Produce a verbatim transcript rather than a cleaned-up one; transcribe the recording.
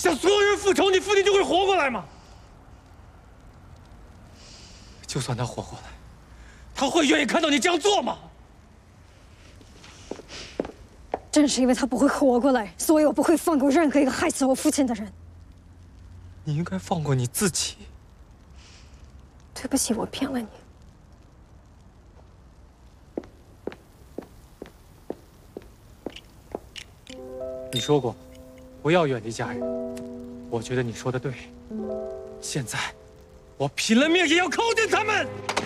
向所有人复仇，你父亲就会活过来吗？就算他活过来，他会愿意看到你这样做吗？ 正是因为他不会活过来，所以我不会放过任何一个害死我父亲的人。 你应该放过你自己。 对不起，我骗了你。 你说过，不要远离家人。我觉得你说的对。现在，我拼了命也要靠近他们。